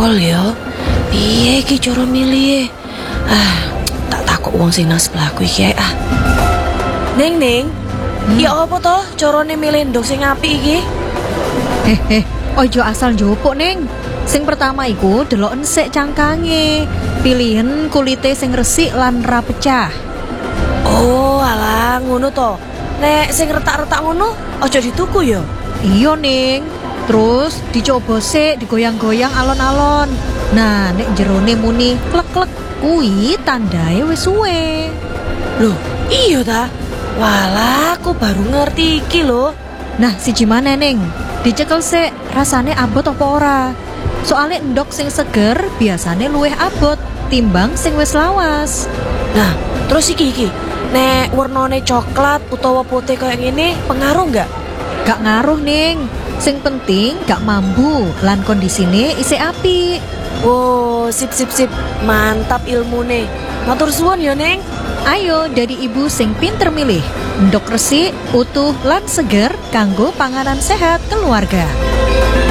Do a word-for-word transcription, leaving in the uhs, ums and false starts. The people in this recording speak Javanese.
Pol ya. Piye iki cara milih? Ah, tak takok wong sing nang sebelahku iki ae, ah. Ning ning, hmm? Ya apa to carane milih ndok sing apik iki? Heh, ojo asal njupuk ning. Sing pertama iku deloken sik cangkange. Pilihen kulite sing resik lan ra pecah. Oh, alah ngono to. Nek sing retak-retak ngono aja dituku ya. Iya ning. Terus dicoba sik digoyang-goyang alon-alon. Nah, nek jerone muni klek-klek kuwi tandae wis suwe. Loh, iya ta? Walah, aku baru ngerti iki lho. Nah, siji maneh ning. Dicekel sik rasane abot apa ora. Soale endok sing seger biasane luwih abot timbang sing wis lawas. Nah, terus iki iki. Nek warnane coklat utawa putih kayak gini pengaruh nggak? Gak ngaruh ning. Sing penting gak mambu lan kondisine isih apik. Oh, sip sip sip. Mantap ilmune. Matur suwun ya, Neng. Ayo dari ibu sing pinter milih. Endok resik, utuh lan seger kanggo panganan sehat keluarga.